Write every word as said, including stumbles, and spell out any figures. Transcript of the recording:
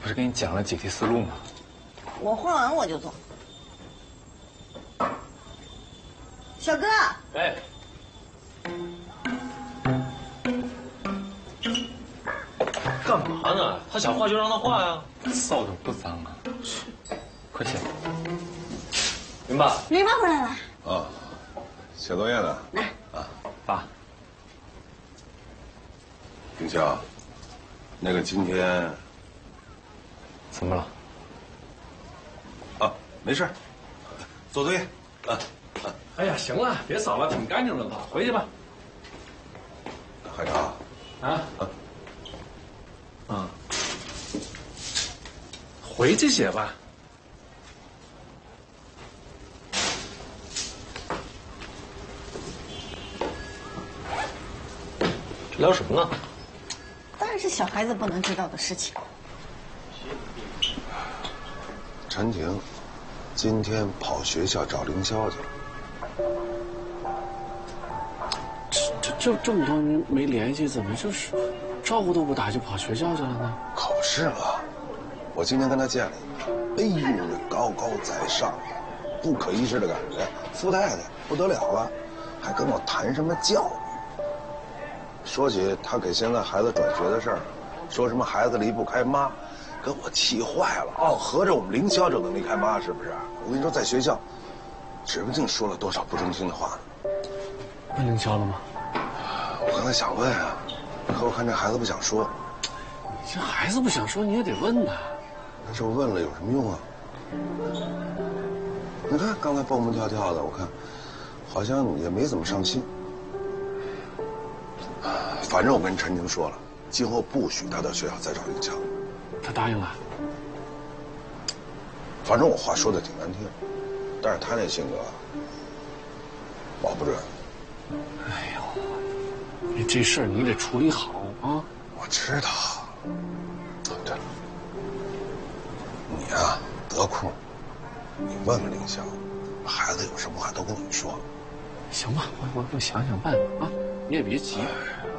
不是给你讲了解题思路吗？ 我画完我就走。小哥， 哎， 干嘛呢？他想画就让他画呀。 扫帚不脏啊。快写。云爸， 林妈回来了。 啊，写作业呢。 来。 啊， 爸。 凌霄，那个今天怎么了？ 啊，没事，做作业。啊。 哎呀，行了，别扫了，挺干净的吧？回去吧。 海潮。 啊。啊。回去写吧。聊什么呢？ 当然是小孩子不能知道的事情。 陈婷今天跑学校找凌霄去了。 这这这么多年没联系，怎么就是招呼都不打就跑学校去了呢？ 考试嘛，我今天跟他见了一面，哎呦，那高高在上，不可一世的感觉，富太太不得了了，还跟我谈什么教育。说起他给现在孩子转学的事儿，说什么孩子离不开妈，给我气坏了。哦，合着我们凌霄就能离开妈是不是？我跟你说，在学校，指不定说了多少不中听的话呢。 问凌霄了吗？ 我刚才想问啊，可我看这孩子不想说。 你这孩子不想说，你也得问他。 但是我问了有什么用啊？你看刚才蹦蹦跳跳的，我看好像也没怎么上心。反正我跟陈婷说了，今后不许他到学校再找凌霄。 他答应了。 反正我话说的挺难听，但是他那性格，保不准。 哎呦，你这事儿你得处理好啊！ 我知道。对了，你呀、啊、得空，你问问凌霄，孩子有什么话都跟我们说。 行吧，我我我想想办法啊，你也别急。